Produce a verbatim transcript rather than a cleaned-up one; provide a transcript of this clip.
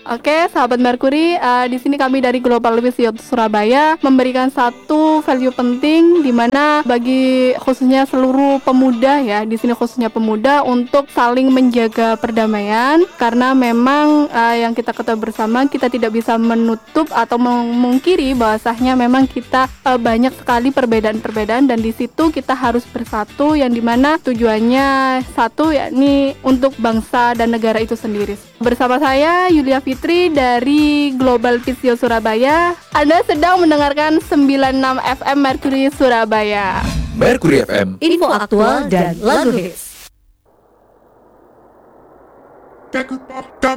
Oke, sahabat Merkuri, uh, di sini kami dari Global Visio Surabaya memberikan satu value penting di mana bagi khususnya seluruh pemuda ya, di sini khususnya pemuda untuk saling menjaga perdamaian karena memang uh, yang kita ketahui bersama kita tidak bisa menutup atau memungkiri bahwasanya memang kita uh, banyak sekali perbedaan-perbedaan dan di situ kita harus bersatu yang dimana tujuannya satu yakni untuk bangsa dan negara itu sendiri. Bersama saya Yulia Fitri dari Global Visio Surabaya. Anda sedang mendengarkan sembilan puluh enam F M Mercury Surabaya. Mercury F M, info aktual dan lagu hits.